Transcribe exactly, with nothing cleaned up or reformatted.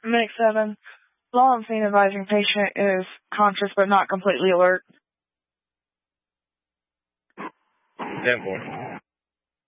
Minute seven. Law on scene advising patient is conscious but not completely alert. ten four.